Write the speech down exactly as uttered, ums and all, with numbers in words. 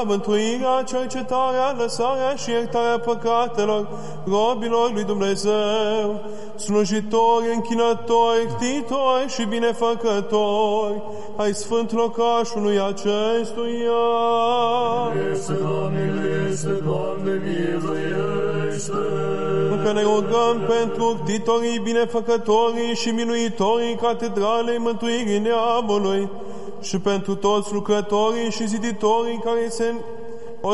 mântuirea, cercetarea, lăsarea și iertarea păcatelor robilor lui Dumnezeu, slujitori, închinători, ctitori și binefăcători ai sfânt locașului acestuia. Este, Doamne, este, Doamne, miluiește! Încă ne rugăm pentru ctitorii, binefăcătorii și miluitorii Catedralei Mântuirii Neamului și pentru toți lucrătorii și ziditorii care se